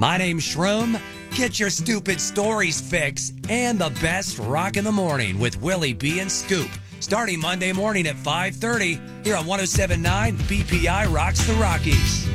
My name's Shroom. Get your stupid stories fix and the best rock in the morning with Willie B and Scoop. Starting Monday morning at 5:30 here on 107.9 BPI Rocks the Rockies.